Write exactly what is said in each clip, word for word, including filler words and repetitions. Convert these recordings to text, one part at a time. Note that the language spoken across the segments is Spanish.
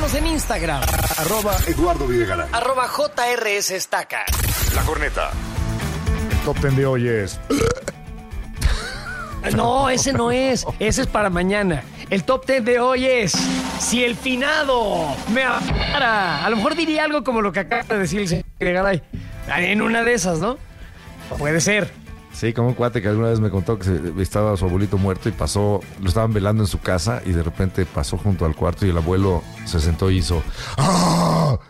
Síguenos en Instagram. Arroba Eduardo Videgaray. Arroba J R S Estaca. La Corneta. El top ten de hoy es... No, ese no es. Ese es para mañana. El top ten de hoy es... Si el finado me amara. A lo mejor diría algo como lo que acaba de decir el señor Videgaray. En una de esas, ¿no? Puede ser. Sí, como un cuate que alguna vez me contó que se, estaba su abuelito muerto y pasó, lo estaban velando en su casa y de repente pasó junto al cuarto y el abuelo se sentó y hizo ¡ah!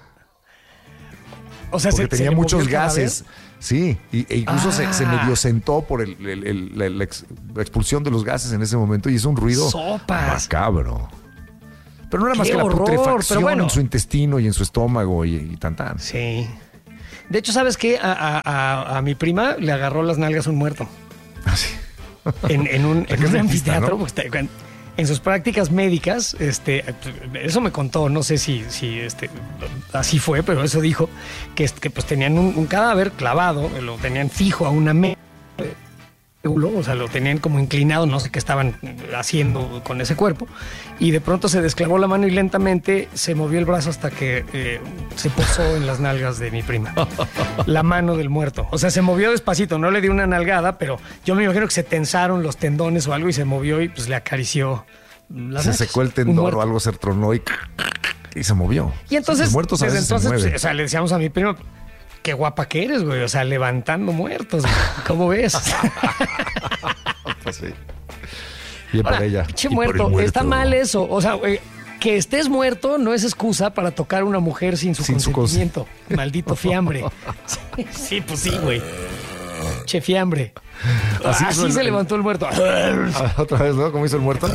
O sea, porque se, tenía se muchos gases. Sí, y, e incluso ah. se, se medio sentó por el, el, el, la, la, ex, la expulsión de los gases en ese momento y hizo un ruido Sopas. macabro. Pero no era más Qué que la horror, putrefacción bueno. en su intestino y en su estómago y, y tan tan. Sí. De hecho, ¿sabes qué? A, a, a, a mi prima le agarró las nalgas un muerto. Así. En, en un, en un anfiteatro, ¿no? porque está, en sus prácticas médicas, este, eso me contó, no sé si, si este, así fue, pero eso dijo, que, que pues tenían un, un cadáver clavado, lo tenían fijo a una mesa, o sea, lo tenían como inclinado, no sé qué estaban haciendo con ese cuerpo, y de pronto se desclavó la mano y lentamente se movió el brazo hasta que eh, se posó en las nalgas de mi prima. La mano del muerto. O sea, se movió despacito, no le dio una nalgada, pero yo me imagino que se tensaron los tendones o algo y se movió y pues le acarició las Se nalgas. secó el tendón o algo, se tronó y, y se movió. Y entonces, Los muertos a desde veces entonces, se mueven. pues, o sea, le decíamos a mi prima, qué guapa que eres, güey. O sea, levantando muertos, güey. ¿Cómo ves? Pues sí. Bien Ahora, para ella. pinche Y por el muerto, muerto. está mal eso. O sea, güey, que estés muerto no es excusa para tocar a una mujer sin su Sin su consentimiento. Maldito fiambre. Sí, sí, pues sí, güey. Che fiambre. Así Así, suena se el- levantó el muerto. Ah, otra vez, ¿no? ¿Cómo hizo el muerto?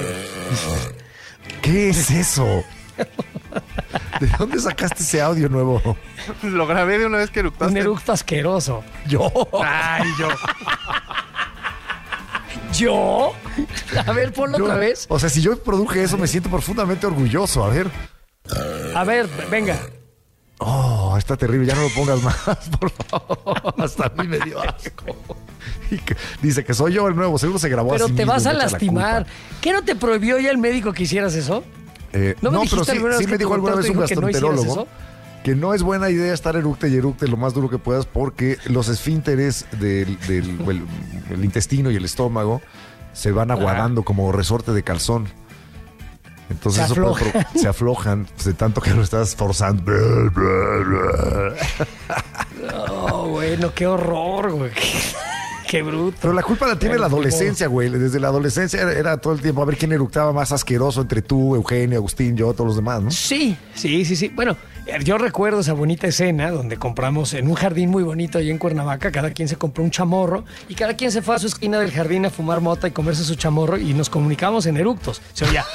¿Qué es eso? ¿De dónde sacaste ese audio nuevo? Lo grabé de una vez que eructaste. Un eructo asqueroso. Yo. Ay, yo. ¿Yo? A ver, ponlo Yo- otra vez. O sea, si yo produje eso, me siento profundamente orgulloso. A ver. A ver, venga. Oh, está terrible. Ya no lo pongas más, por favor. Hasta a mí me dio asco. Y que- dice que soy yo el nuevo. Seguro se grabó Pero así te mismo, vas a me echa la lastimar. culpa. ¿Qué no te prohibió ya el médico que hicieras eso? Eh, ¿No me no, dijiste pero sí, alguna vez sí que me tu dijo alguna doctor vez te un dijo que no hicieras gastroenterólogo que no es buena idea estar eructe y eructe lo más duro que puedas porque los esfínteres del, del el, el intestino y el estómago se van aguadando como resorte de calzón. Entonces Se eso puede aflojan. pro- se aflojan pues, de tanto que lo estás forzando. Oh, bueno, qué horror, güey. Qué bruto. Pero la culpa la tiene Bueno, la ni modo. adolescencia, güey. Desde la adolescencia era, era todo el tiempo a ver quién eructaba más asqueroso entre tú, Eugenio, Agustín, yo, todos los demás, ¿no? Sí, sí, sí, sí. Bueno, yo recuerdo esa bonita escena donde compramos en un jardín muy bonito ahí en Cuernavaca, cada quien se compró un chamorro y cada quien se fue a su esquina del jardín a fumar mota y comerse su chamorro y nos comunicábamos en eructos. Se oía,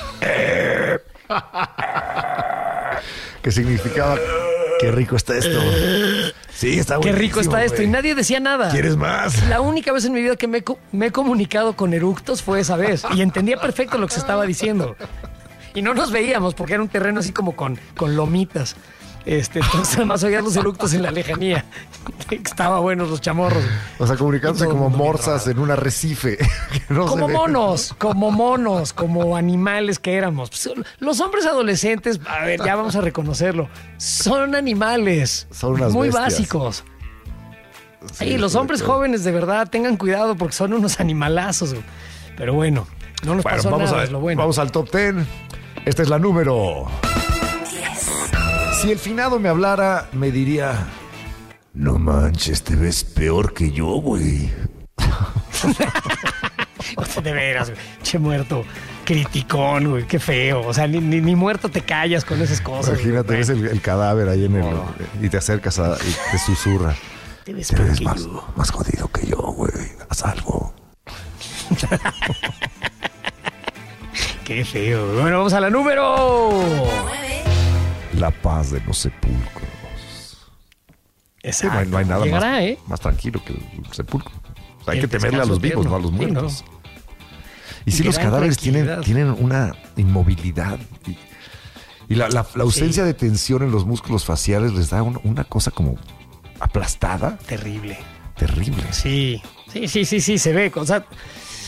Que significaba qué rico está esto. Sí, está qué buenísimo, rico está esto. güey. Y nadie decía nada. ¿Quieres más? La única vez en mi vida que me, he co- me he comunicado con eructos fue esa vez. Y entendía perfecto lo que se estaba diciendo. Y no nos veíamos porque era un terreno así como con, con lomitas. Este, entonces además oías los eructos en la lejanía. Estaba buenos los chamorros. O sea, comunicándose Y todo el como mundo bien morsas en un arrecife. que no Como se ve. monos, como monos, como animales que éramos. Pues, los hombres adolescentes, a ver, ya vamos a reconocerlo, son animales. Son unas muy bestias. básicos. Sí, Sí, los estoy de hombres acuerdo. jóvenes de verdad tengan cuidado porque son unos animalazos. güey. Pero bueno, no nos Bueno, pasó vamos, nada, a, es lo bueno. vamos al top ten. Esta es la número. Si el finado me hablara, me diría: no manches, te ves peor que yo, güey. De veras, güey. Che muerto, criticón, güey, qué feo. O sea, ni, ni, ni muerto te callas con esas cosas. Imagínate, güey. ves el, el cadáver ahí en el. No. Y te acercas a, y te susurra. Te ves Te peor ves que más, yo. más jodido que yo, güey. Haz algo. Qué feo. güey. Bueno, vamos a la número. La paz de los sepulcros. Sí, Exacto. no, hay, no hay nada Llegará, más, ¿eh? más tranquilo que el sepulcro. O sea, hay El que temerle a descanso los vivos, eterno. no a los Sí, muertos. no. Y sí, los Gran cadáveres tienen, tranquilidad. tienen una inmovilidad. Y, y la, la- la ausencia Sí. de tensión en los músculos faciales les da un- una cosa como aplastada, Terrible. terrible. Sí, sí, sí, sí, sí, se ve. O sea,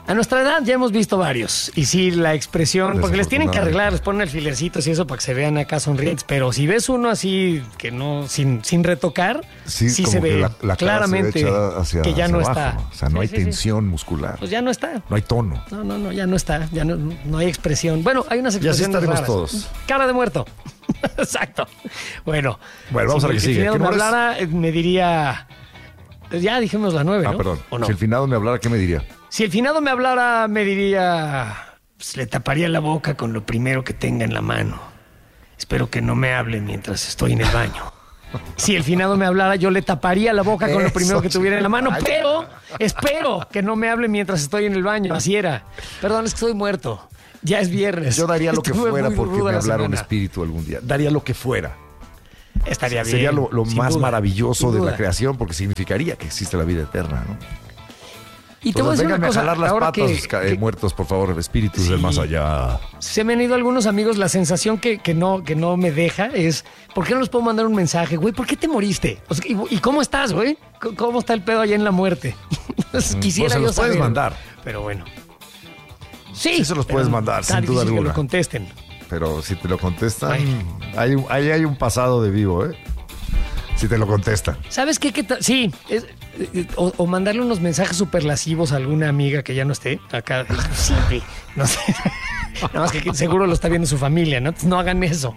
A nuestra edad ya hemos visto varios. Y sí, la expresión, porque les tienen que arreglar, les ponen alfilercitos y eso para que se vean acá sonrientes. Pero si ves uno así, que no, sin, sin retocar, sí, sí se ve la, la claramente se ve hacia, que ya no abajo. Está. O sea, no sí, hay sí, tensión sí. muscular. Pues ya no está. No hay tono. No, no, no, ya no está. Ya no, no hay expresión. Bueno, hay unas expresiones ya sí raras. Todos. Cara de muerto. Exacto. Bueno. Bueno, vamos si a ver qué sigue. Si el finado me hablara, me diría... Ya dijimos las nueve, ¿no? Ah, perdón. ¿O no? Si el finado me hablara, ¿qué me diría? Si el finado me hablara, me diría... Pues le taparía la boca con lo primero que tenga en la mano. Espero que no me hable mientras estoy en el baño. Si el finado me hablara, yo le taparía la boca con lo primero que tuviera en la mano. Pero espero que no me hable mientras estoy en el baño. Así era. Perdón, es que estoy muerto. Ya es viernes. Yo daría lo que Estuve fuera porque me hablara semana. un espíritu algún día. Daría lo que fuera. Estaría bien. Sería lo, lo más duda, maravilloso de la creación porque significaría que existe la vida eterna, ¿no? Y te voy a decir una cosa, a jalar las ahora patas, que, eh, muertos, por favor, espíritus sí, del más allá. Se me han ido algunos amigos, la sensación que, que, no, que no me deja es, ¿por qué no les puedo mandar un mensaje? Güey, ¿por qué te moriste? O sea, ¿y, ¿Y cómo estás, güey? ¿Cómo está el pedo allá en la muerte? Quisiera pues se yo los saber. puedes mandar. Pero bueno. Sí, sí se los puedes mandar, sin duda alguna. Que lo contesten. Pero si te lo contestan, ahí hay, hay un pasado de vivo, ¿eh? Si te lo contestan. ¿Sabes qué? ¿Qué tal? Sí, es, o, o mandarle unos mensajes súper lascivos a alguna amiga que ya no esté acá. Siempre, no sé. Nada más que seguro lo está viendo su familia, ¿no? No hagan eso.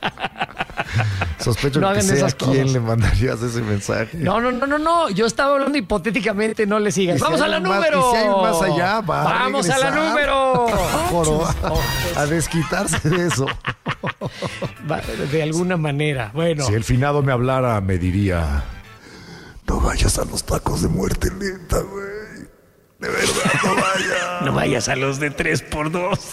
Sospecho no que sea a quién le mandarías ese mensaje. No, no, no, no, no. Yo estaba hablando hipotéticamente, no le sigas. ¡Vamos a la más, número! Y si hay un más allá, va ¡Vamos a, a la número! a, a desquitarse de eso. De alguna manera, bueno. Si el finado me hablara, me diría: no vayas a los tacos de muerte lenta, güey. De verdad, no vayas. No vayas a los de tres por dos.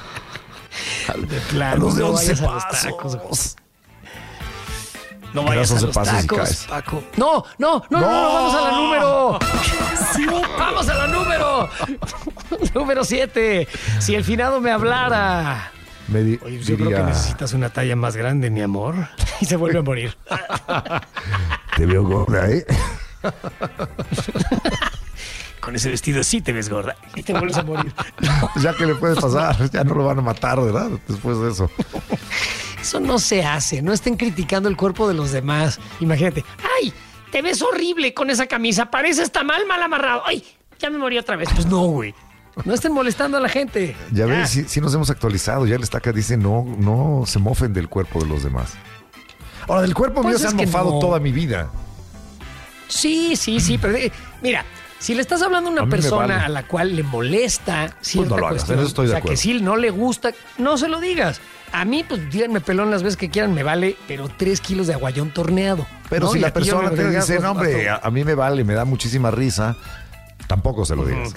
De plano, a los de no once vayas pasos. A los tacos. No vayas a los tacos, Paco. No, no, no, no, no, no, vamos a la número. Sí, vamos a la número. Número siete. Si el finado me hablara. Me di- Oye, yo diría... creo que necesitas una talla más grande, mi amor. Y se vuelve a morir. Te veo gorda, ¿eh? Con ese vestido sí te ves gorda. Y te vuelves a morir. Ya que le puede pasar, ya no lo van a matar, ¿verdad? Después de eso. Eso no se hace. No estén criticando el cuerpo de los demás. Imagínate. ¡Ay! Te ves horrible con esa camisa. Pareces tamal mal amarrado. ¡Ay! Ya me morí otra vez. Pues no, güey. No estén molestando a la gente. Ya ah. ves, sí, sí nos hemos actualizado. Ya el Estaca dice no, no se mofen del cuerpo de los demás. Ahora, del cuerpo pues mío se han mofado no. toda mi vida. Sí, sí, sí. Pero eh, mira, si le estás hablando a una a persona vale. a la cual le molesta cierta pues no lo cuestión, hagas, estoy o sea, de acuerdo. que si no le gusta, no se lo digas. A mí, pues díganme pelón las veces que quieran, me vale, pero tres kilos de aguayón torneado. Pero ¿no? si y la persona te dice, no, hombre, a, a mí me vale, me da muchísima risa, tampoco se lo digas.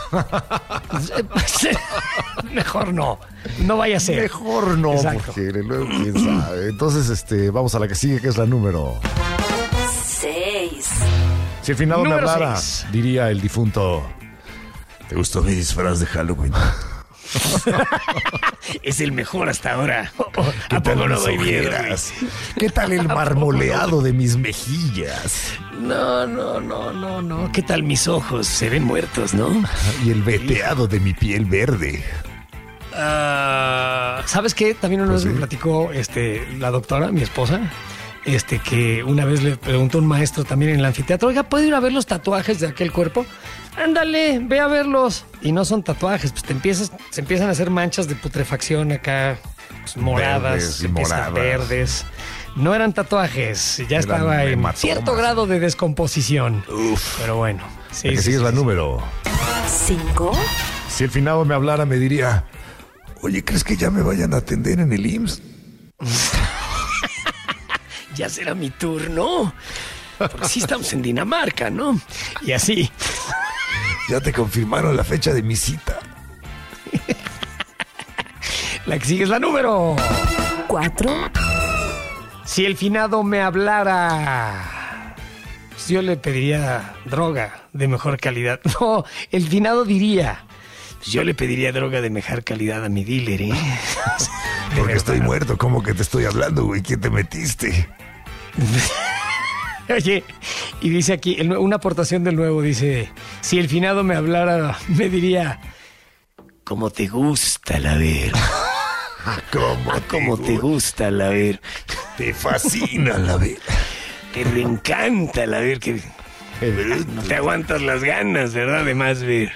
Mejor no, no vaya a ser. Mejor no, exacto. Porque luego quién sabe. Entonces, este, vamos a la que sigue, que es la número seis. Si el finado número me hablara, seis. diría el difunto: ¿te gustó mi disfraz de Halloween? Es el mejor hasta ahora. ¿Qué ¿A tal poco no mis doy miedo? ojeras? ¿Qué tal el marmoleado de mis mejillas? No, no, no, no, no. ¿Qué tal mis ojos? Se ven muertos, ¿no? Y el veteado de mi piel verde. Uh, ¿Sabes qué? También una Pues vez sí. me platicó este, la doctora, mi esposa, este, que una vez le preguntó un maestro también en el anfiteatro: oiga, ¿puedo ir a ver los tatuajes de aquel cuerpo? Ándale, ve a verlos. Y no son tatuajes, pues te empiezas, se empiezan a hacer manchas de putrefacción acá, pues, moradas, Verdes y empiezan moradas. verdes. No eran tatuajes, ya Eran estaba en hematomas. cierto grado de descomposición. Uf. Pero bueno. Sí, La que sí, sigue es sí, la sí. número. Cinco. Si el finado me hablara, me diría: oye, ¿crees que ya me vayan a atender en el I M S S? Ya será mi turno. Porque sí estamos en Dinamarca, ¿no? Y así. Ya te confirmaron la fecha de mi cita. La que sigue es la número. Cuatro. Si el finado me hablara, pues yo le pediría droga de mejor calidad. No, el finado diría: pues yo le pediría droga de mejor calidad a mi dealer, ¿eh? Porque estoy muerto. ¿Cómo que te estoy hablando, güey? ¿Quién te metiste? Oye, y dice aquí, el- una aportación del nuevo, dice: si el finado me hablara, me diría: ¿Cómo te gusta la ver? ¿Cómo, ¿Cómo te gusta la ver? te fascina la ver? Te reencanta la ver que no te aguantas las ganas, ¿verdad? De más ver.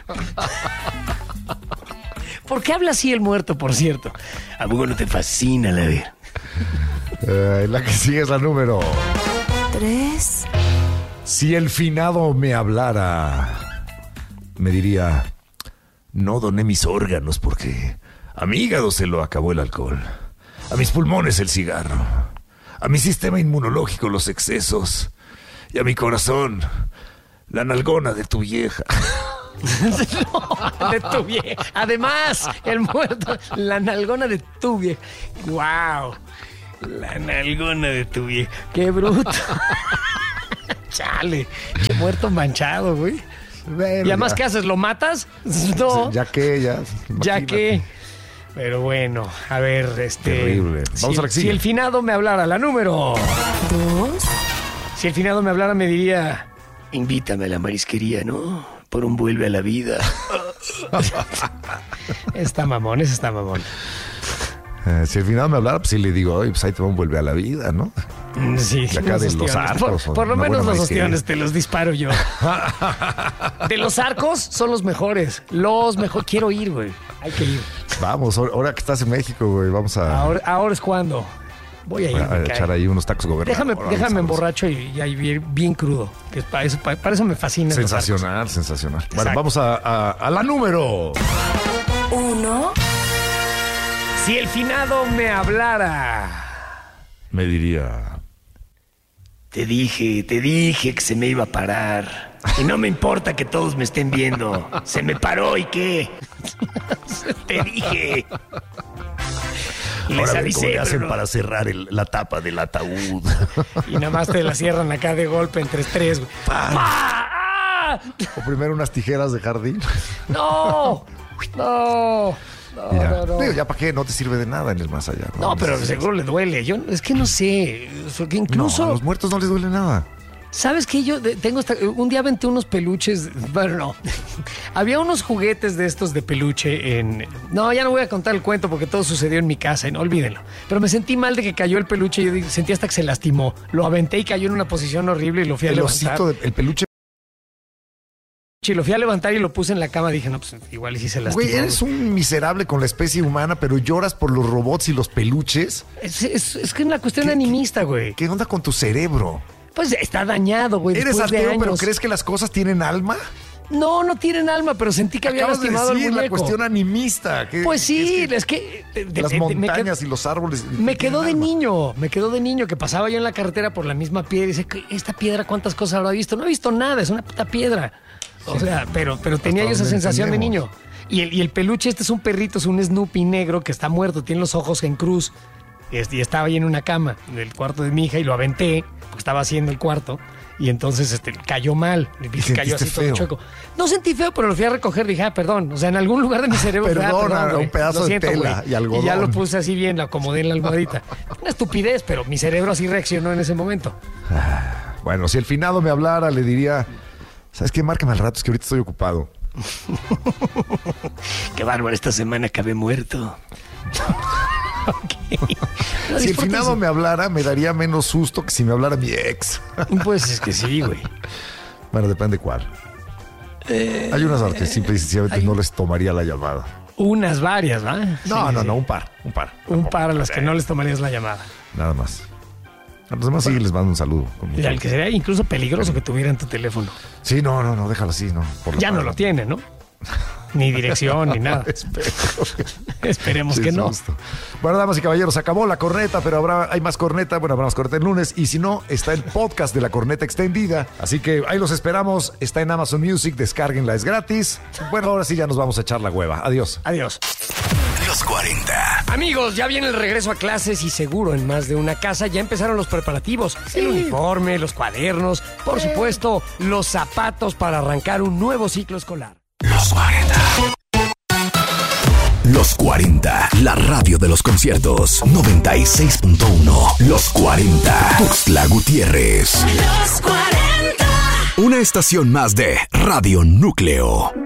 ¿Por qué habla así el muerto, por cierto? ¿A poco no te fascina la ver? Eh, la que sigue es la número Tres. Si el finado me hablara, me diría: no doné mis órganos porque a mi hígado se lo acabó el alcohol, a mis pulmones el cigarro, a mi sistema inmunológico los excesos y a mi corazón la nalgona de tu vieja. No, de tu vieja. Además, el muerto, la nalgona de tu vieja. ¡Wow! La nalgona de tu vieja. ¡Qué bruto! Chale, qué muerto manchado, güey. Bueno, y además, ya. ¿qué haces? ¿Lo matas? No. Ya que, ya. Ya imagínate. que. Pero bueno, a ver, este. Terrible. Vamos si, a la que sigue. Si el finado me hablara, la número. Dos. Si el finado me hablara, me diría: invítame a la marisquería, ¿no? Por un vuelve a la vida. Está mamón, ese está mamón. Eh, si el finado me hablara, pues sí le digo: oye, pues ahí te va un vuelve a la vida, ¿no? Sí, De acá unos de los ostiones. arcos, Por, o por lo una menos buena los marisquería. ostiones te los disparo yo. De los arcos son los mejores. Los mejores. Quiero ir, güey. Hay que ir. Vamos, ahora que estás en México, güey, vamos a, Ahora, ahora es cuando. Voy a ir. a me echar cae. ahí unos tacos gobernador. Déjame, Vamos, déjame vamos. emborracho y, y ahí bien, bien crudo. Que es para, eso, para, para eso me fascina. los arcos. Sensacional, sensacional. Bueno, Exacto. vamos a, a, a la número. Uno. Si el finado me hablara. Me diría: Te dije, te dije que se me iba a parar. Y no me importa que todos me estén viendo. Se me paró y qué. Te dije. Les ahora ven avisé, cómo le hacen pero no. para cerrar el- la tapa del ataúd. Y nada más te la cierran acá de golpe entre tres, güey. ¡Ah! ¡Ah! O primero unas tijeras de jardín. ¡No! ¡No! No, Y ya. no, no. Digo, ya para qué, no te sirve de nada en el más allá. No, pero seguro le duele. Yo es que no sé. So, que incluso. No, a los muertos no les duele nada. ¿Sabes qué? Yo de- tengo esta, un día aventé unos peluches. Bueno, no. Había unos juguetes de estos de peluche en. No, ya no voy a contar el cuento porque todo sucedió en mi casa y no olvídenlo. Pero me sentí mal de que cayó el peluche y yo dije- sentí hasta que se lastimó. Lo aventé y cayó en una posición horrible y lo fui a El levantar. osito, de- el peluche. Y lo fui a levantar y lo puse en la cama. Dije, no, pues igual y sí se lastimó. Güey, eres un miserable con la especie humana, pero lloras por los robots y los peluches. Es, es, es que es una cuestión ¿Qué- animista, güey. ¿Qué onda con tu cerebro? Pues está dañado, güey. Eres después de ateo, pero años. ¿crees que las cosas tienen alma? No, no tienen alma, pero sentí que había Acabas de lastimado decir al la muñeco. cuestión animista. que- Pues sí, es que es que... de- de- las de- de- me montañas qued- y los árboles. Me quedó de tienen alma. niño, me quedó de niño que pasaba yo en la carretera por la misma piedra y dice, "¿Qué- esta piedra cuántas cosas habrá visto? No he visto nada, es una puta piedra. O sea, pero, pero tenía yo esa donde sensación de entendemos. niño. Y el, y el peluche este es un perrito, es un Snoopy negro que está muerto, tiene los ojos en cruz. Este, y estaba ahí en una cama, en el cuarto de mi hija, y lo aventé, porque estaba haciendo el cuarto. Y entonces este, cayó mal, y sentiste cayó así todo feo. chueco. No sentí feo, pero lo fui a recoger, dije, ah, perdón. O sea, en algún lugar de mi cerebro fue, ah, Perdona, perdón, güey. un pedazo Lo de siento, tela güey. y algodón. Y ya lo puse así bien, lo acomodé en la almohadita. Una estupidez, pero mi cerebro así reaccionó en ese momento. Bueno, si el finado me hablara, le diría: ¿sabes qué? Márcame al rato, es que ahorita estoy ocupado. Qué bárbaro, esta semana acabé muerto. Ok. No, Si el disfruten finado su- me hablara, me daría menos susto que si me hablara mi ex. Pues es que sí, güey. Bueno, depende cuál. Eh, Hay unas artes simple y sencillamente no les tomaría la llamada. Unas varias, ¿va? No, Sí, no, sí. no, un par, un par. Un Tampoco. par a las que no les tomarías la llamada. Nada más. A los demás sí les mando un saludo. con mucho Y al gusto. que sería incluso peligroso que tuvieran tu teléfono. Sí, no, no, no, déjalo así, no. por la Ya no paz. lo tiene, ¿no? Ni dirección, ni nada. Espero. Esperemos Sí, que no. susto. Bueno, damas y caballeros, acabó la corneta, pero habrá, hay más corneta. Bueno, habrá más corneta el lunes. Y si no, está el podcast de la corneta extendida. Así que ahí los esperamos. Está en Amazon Music, descárguenla, es gratis. Bueno, ahora sí ya nos vamos a echar la hueva. Adiós. Adiós. Los cuarenta. Amigos, ya viene el regreso a clases y seguro en más de una casa ya empezaron los preparativos. El uniforme, los cuadernos, por supuesto, los zapatos para arrancar un nuevo ciclo escolar. Los cuarenta. Los cuarenta, la radio de los conciertos. noventa y seis punto uno. Los cuarenta. Tuxtla Gutiérrez. Los cuarenta. Una estación más de Radio Núcleo.